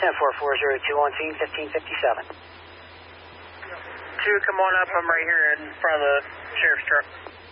10-4-4-0-2 on scene, 1557. 2, come on up. I'm right here in front of the sheriff's truck.